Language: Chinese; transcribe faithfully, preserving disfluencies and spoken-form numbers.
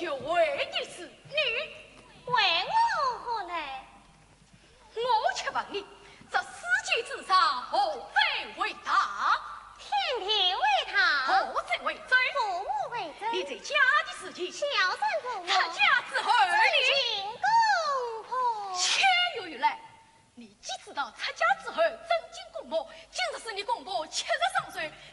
就为的是你， 为我何来？ 我却问你，这世界之上何罪为大？ 天地为堂， 何罪为尊？ 父母为尊。 你在家的事情， 孝顺父母， 出家之后， 你进公婆。 且有余来，你既知道出家之后真经公婆，今日是你公婆七十三岁，